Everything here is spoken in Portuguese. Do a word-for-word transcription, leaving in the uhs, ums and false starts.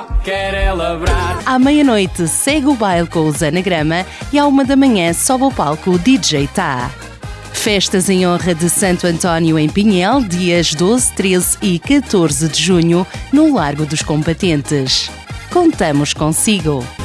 quer é labrar. À meia-noite segue o baile com os Anagrama e à uma da manhã sobe ao palco o D J Tá. Festas em honra de Santo António em Pinhel, dias doze, treze e catorze de junho, no Largo dos Combatentes. Contamos consigo!